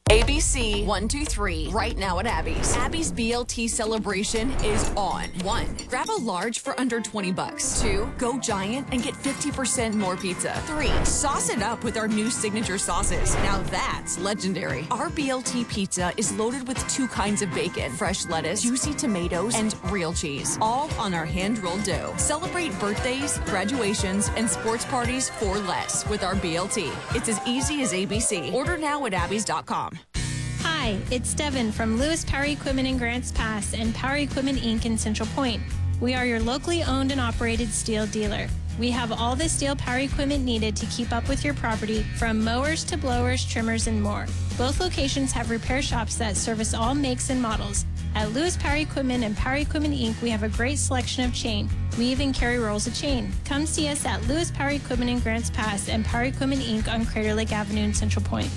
ABC 123 right now at Abby's. Abby's BLT celebration is on. 1. Grab a large for under $20. 2. Go giant and get 50% more pizza. 3. Sauce it up with our new signature sauces. Now that's legendary. Our BLT pizza is loaded with 2 kinds of bacon, fresh lettuce, juicy tomatoes, and real cheese, all on our hand-rolled dough. Celebrate birthdays, graduations, and sports parties for less with our BLT. It's as easy as ABC. Order now at abbys.com. Hi, it's Devin from Lewis Power Equipment in Grants Pass and Power Equipment Inc. in Central Point. We are your locally owned and operated steel dealer. We have all the steel power equipment needed to keep up with your property, from mowers to blowers, trimmers, and more. Both locations have repair shops that service all makes and models. At Lewis Power Equipment and Power Equipment Inc., we have a great selection of chain. We even carry rolls of chain. Come see us at Lewis Power Equipment in Grants Pass and Power Equipment Inc. on Crater Lake Avenue in Central Point.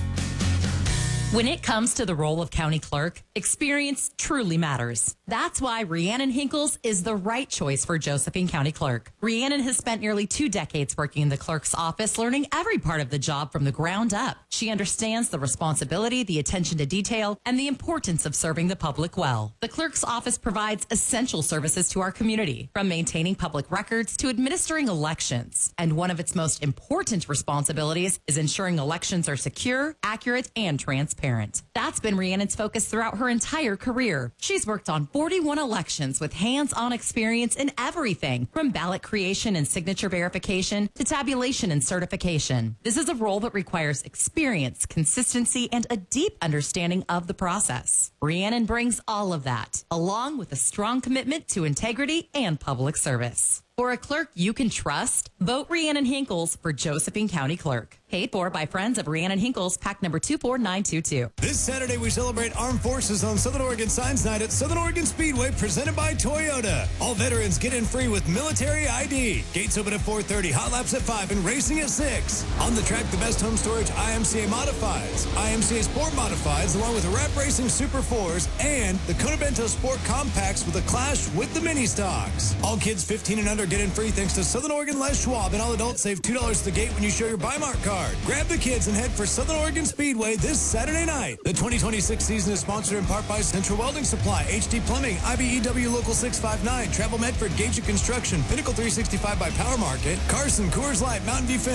When it comes to the role of county clerk, experience truly matters. That's why Rhiannon Hinkles is the right choice for Josephine County Clerk. Rhiannon has spent nearly 2 decades working in the clerk's office, learning every part of the job from the ground up. She understands the responsibility, the attention to detail, and the importance of serving the public well. The clerk's office provides essential services to our community, from maintaining public records to administering elections. And one of its most important responsibilities is ensuring elections are secure, accurate, and transparent. That's been Rhiannon's focus throughout her entire career. She's worked on 41 elections with hands-on experience in everything from ballot creation and signature verification to tabulation and certification. This is a role that requires experience, consistency, and a deep understanding of the process. Rhiannon brings all of that, along with a strong commitment to integrity and public service. For a clerk you can trust, vote Rhiannon Hinkles for Josephine County Clerk. Paid for by friends of Rhiannon Hinkles, pack number 24922. This Saturday, we celebrate Armed Forces on Southern Oregon Science Night at Southern Oregon Speedway, presented by Toyota. All veterans get in free with military ID. Gates open at 4:30, hot laps at 5, and racing at 6. On the track, the best home storage IMCA Modifieds, IMCA Sport Modifieds, along with the Rap Racing Super 4s, and the Kona Bento Sport Compacts with a clash with the mini stocks. All kids 15 and under get in free thanks to Southern Oregon Les Schwab, and all adults save $2 at the gate when you show your Bi-Mart card. Grab the kids and head for Southern Oregon Speedway this Saturday night. The 2026 season is sponsored in part by Central Welding Supply, HD Plumbing, IBEW Local 659, Travel Medford, Gage Construction, Pinnacle 365 by Power Market, Carson, Coors Light, Mountain View